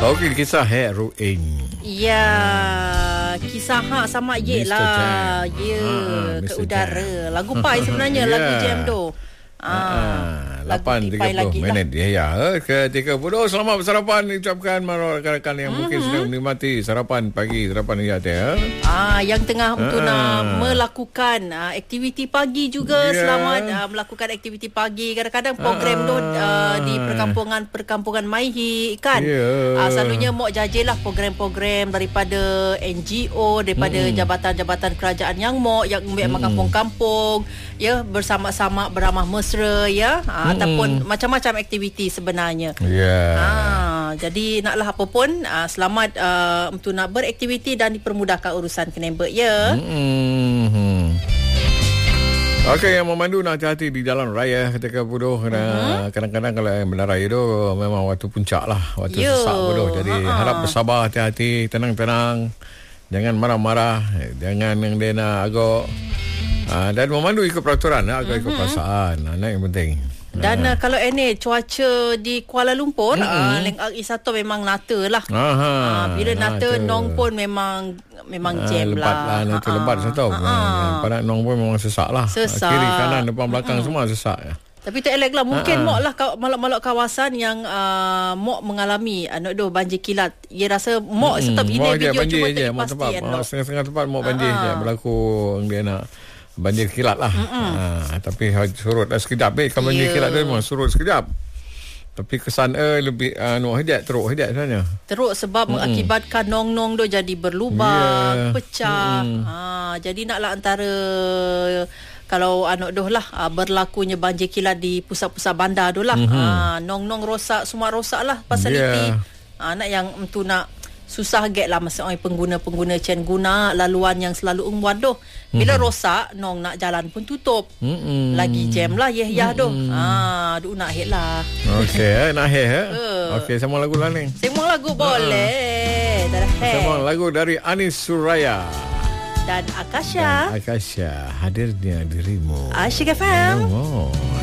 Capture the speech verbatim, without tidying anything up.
Okey, kisah heroin. Ya, kisah hak sama ye lah. Ya, ke udara. Lagu pai sebenarnya yeah. lagu jam tu. Ah, lapan tiga puluh minit lah. Ya, ke tiga puluh. Selamat bersarapan diucapkan para rakan-rakan yang mm-hmm. mungkin sedang menikmati sarapan pagi, sarapan ya ya. Ah, yang tengah ah. untuk nak melakukan ah, aktiviti pagi juga yeah. selamat ah, melakukan aktiviti pagi. Kadang-kadang program ah. tu ah, di perkampungan-perkampungan Maihi kan. Yeah. Ah, selalunya mok jajelah program-program daripada N G O, daripada mm. jabatan-jabatan kerajaan yang mok yang ambil mm. kampung-kampung ya, bersama-sama beramah mesra ya, ha, hmm. ataupun macam-macam aktiviti sebenarnya. Ya. Yeah. Ha, jadi naklah apa pun, ha, selamat uh, untuk nak beraktiviti dan dipermudahkan urusan kenembek ya. Hmm. Okey, yang memandu nak hati-hati di jalan raya ketika bodoh. Uh-huh. Kadang-kadang kalau yang benar raya tu memang waktu puncak lah, waktu yeah. sesak bodoh. Jadi uh-huh. harap bersabar, hati-hati, tenang-tenang. Jangan marah-marah, jangan yang dia nak agak. Ah, dan memandu ikut peraturan, agak ikut perasaan. Ah, yang penting. Dan ah. uh, kalau ini cuaca di Kuala Lumpur, mm-hmm. uh, Leng Agi satu memang nata lah. Ah, bila nata, nata, Nong pun memang memang ah, jam lebat lah. Lebat lah, lebat satu. Pada Nong pun memang sesak lah. Sesak. Kiri, kanan, depan, belakang mm-hmm. semua sesak. Tapi tu elok lah. Mungkin mok lah malak-malak kawasan yang uh, mok mengalami uh, do banjir kilat. Ia rasa mok hmm, stop ini video banjir cuma tak dipastikan. Setengah-setengah tempat mok banjir je. Berlaku dia nak banjir kilat lah. Ha, tapi surut dah sekejap. Eh, kalau banjir yeah. kilat tu memang surut sekejap. Tapi kesan eh lebih anu uh, hejat, teruk hejat sebenarnya. Teruk sebab mm-mm. mengakibatkan nong-nong tu jadi berlubang, yeah. pecah. Ha, jadi naklah antara kalau anak doh lah berlakunya banjir kilat di pusat-pusat bandar tu lah. Mm-hmm. Ha, nong-nong rosak, semua rosak lah fasiliti. Yeah. Ha, nak yang tu nak susah get lah masa orang pengguna-pengguna cen guna laluan yang selalu umwan doh. Bila mm-hmm. rosak, nong nak jalan pun tutup. Mm-hmm. Lagi jam lah yeh yah doh. Ha, duk nak hit lah. Okey, nak hit eh. Okey, sama lagu lah ni. Semua lagu boleh. Uh-huh. Sama lagu dari Anis Suraya dan Akasha. Dan Akasha, hadirnya dirimu. Asyik F M. Oh.